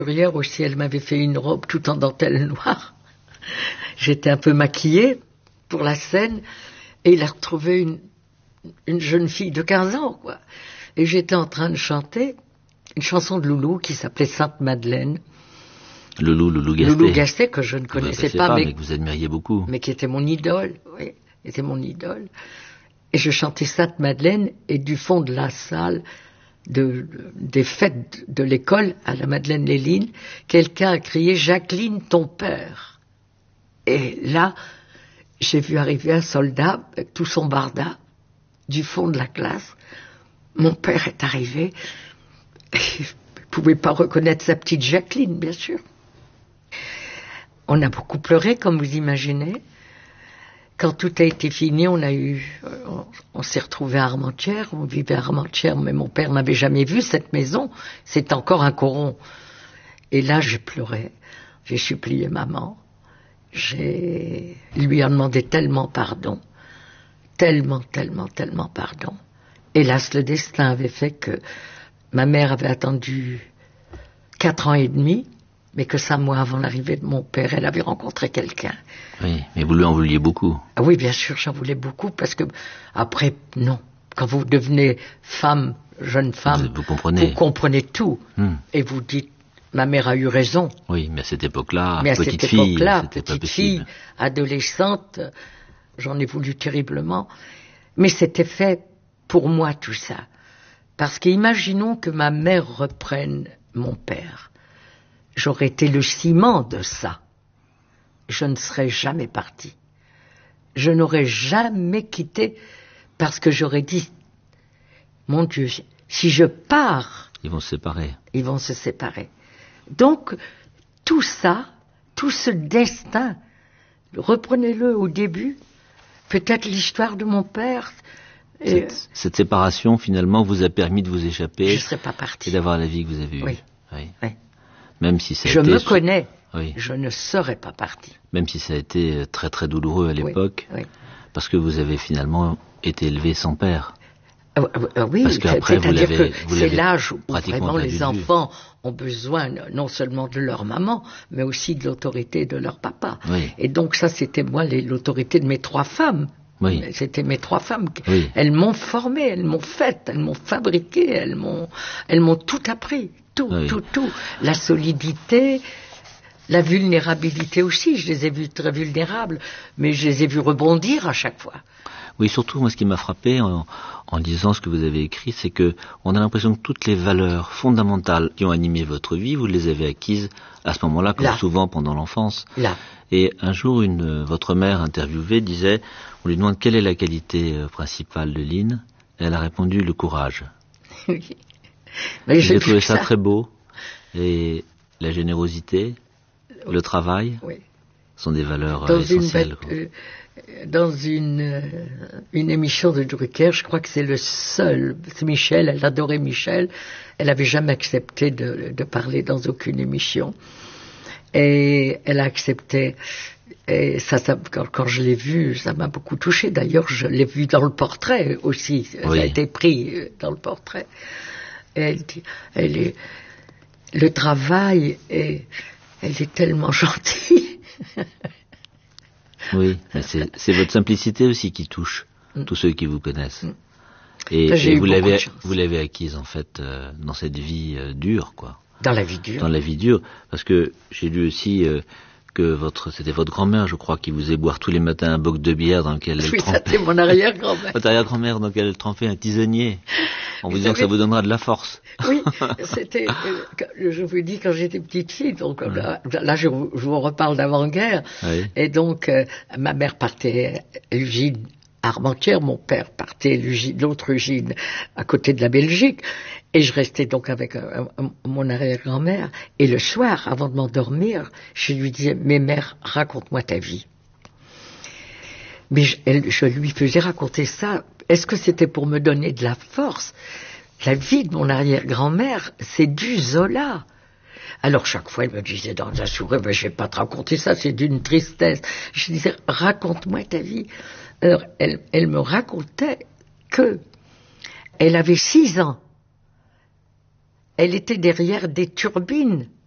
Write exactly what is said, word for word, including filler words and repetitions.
Hier aussi, elle m'avait fait une robe tout en dentelle noire. J'étais un peu maquillée pour la scène et il a retrouvé une, une jeune fille de quinze ans, quoi. Et j'étais en train de chanter une chanson de Loulou qui s'appelait Sainte-Madeleine. Loulou, Loulou Gastet. Loulou Gastet, que je ne connaissais pas, pas mais, mais que vous admiriez beaucoup. Mais qui était mon idole, oui, était mon idole. Et je chantais Sainte-Madeleine et du fond de la salle, de, des fêtes de l'école à la Madeleine-Léline, quelqu'un a crié « Jacqueline, ton père ». Et là, j'ai vu arriver un soldat avec tout son barda du fond de la classe. Mon père est arrivé. Et il ne pouvait pas reconnaître sa petite Jacqueline, bien sûr. On a beaucoup pleuré, comme vous imaginez. Quand tout a été fini, on a eu, on, on s'est retrouvés à Armentières, on vivait à Armentières, mais mon père n'avait jamais vu cette maison. C'est encore un coron. Et là, j'ai pleuré. J'ai supplié maman. J'ai lui ai demandé tellement pardon, tellement, tellement, tellement pardon. Hélas, le destin avait fait que ma mère avait attendu quatre ans et demi, mais que cinq mois avant l'arrivée de mon père, elle avait rencontré quelqu'un. Oui, mais vous lui en vouliez beaucoup. Ah oui, bien sûr, j'en voulais beaucoup, parce que après, non. Quand vous devenez femme, jeune femme, vous, vous comprenez, vous comprenez tout, hmm. et vous dites, ma mère a eu raison. Oui, mais à cette époque-là, mais à petite cette fille, époque-là, c'était petite pas possible. fille, adolescente, j'en ai voulu terriblement. Mais c'était fait pour moi, tout ça. Parce qu'imaginons que ma mère reprenne mon père. J'aurais été le ciment de ça. Je ne serais jamais partie. Je n'aurais jamais quitté parce que j'aurais dit, mon Dieu, si je pars... Ils vont se séparer. Ils vont se séparer. Donc, tout ça, tout ce destin, reprenez-le au début, peut-être l'histoire de mon père... Cette, cette séparation, finalement, vous a permis de vous échapper. Je ne serais pas partie. Et d'avoir la vie que vous avez eue. Oui. oui. oui. Même si ça a je été... me connais. Oui. Je ne serais pas partie. Même si ça a été très très douloureux à l'époque. Oui. Oui. Parce que vous avez finalement été élevé sans père. Ah, ah, oui, parce qu'après vous l'avez, vous c'est l'âge où pratiquement vraiment les enfants ont besoin non seulement de leur maman, mais aussi de l'autorité de leur papa. Oui. Et donc ça, c'était moi les, l'autorité de mes trois femmes. Oui. C'était mes trois femmes. Oui. Elles m'ont formée, elles m'ont faite, elles m'ont fabriquée, elles m'ont, elles m'ont tout appris, tout, oui. tout, tout. La solidité, la vulnérabilité aussi. Je les ai vues très vulnérables, mais je les ai vues rebondir à chaque fois. Oui, surtout, moi, ce qui m'a frappé en, en lisant ce que vous avez écrit, c'est que on a l'impression que toutes les valeurs fondamentales qui ont animé votre vie, vous les avez acquises à ce moment-là, comme Là. souvent pendant l'enfance. Là. Et un jour, une, votre mère interviewée disait, on lui demande quelle est la qualité euh, principale de Lynn. Elle a répondu le courage. Oui. Mais j'ai trouvé ça, ça très beau. Et la générosité, oui. le travail, oui. sont des valeurs dans euh, essentielles. Une, euh, dans une, euh, une émission de Drucker, je crois que c'est le seul, c'est Michel, elle adorait Michel, elle n'avait jamais accepté de, de parler dans aucune émission. Et elle a accepté, et ça, ça quand, quand je l'ai vu, ça m'a beaucoup touché. D'ailleurs, je l'ai vu dans le portrait aussi, oui. ça a été pris dans le portrait. Et elle dit, elle est, le travail, est, elle est tellement gentille. Oui, mais c'est, c'est votre simplicité aussi qui touche mm. tous ceux qui vous connaissent. Mm. Et, et vous l'avez, vous l'avez acquise en fait euh, dans cette vie euh, dure, quoi. Dans la vie dure. Dans la vie dure, parce que j'ai lu aussi euh, que votre, c'était votre grand-mère, je crois, qui vous faisait boire tous les matins un boc de bière dans lequel elle oui, trempait. Oui, c'était mon arrière-grand-mère. Votre arrière-grand-mère dans lequel elle trempait un tisonnier, en vous, vous disant savez... que ça vous donnera de la force. Oui, c'était, euh, je vous dis, quand j'étais petite fille, donc ouais. là, là je, je vous reparle d'avant-guerre, oui. et donc euh, ma mère partait à l'usine Armentières, mon père partait à l'autre usine à côté de la Belgique, et je restais donc avec euh, mon arrière-grand-mère, et le soir, avant de m'endormir, je lui disais, mais mère, raconte-moi ta vie. Mais je, elle, je lui faisais raconter ça, est-ce que c'était pour me donner de la force? La vie de mon arrière-grand-mère, c'est du Zola. Alors chaque fois, elle me disait dans un sourire, ben, je vais pas te raconter ça, c'est d'une tristesse. Je disais, raconte-moi ta vie. Alors elle, elle me racontait que elle avait six ans. Elle était derrière des turbines